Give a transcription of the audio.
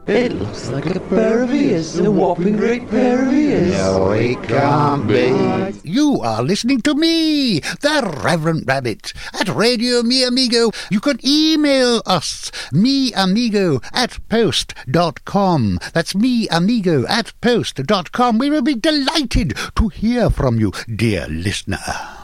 It looks like a pair of ears, a whopping great pair of ears. No, it can't be. You are listening to me, the Reverend Rabbit, at Radio Mi Amigo. You can email us, miamigo@post.com. That's miamigo@post.com. We will be delighted to hear from you, dear listener.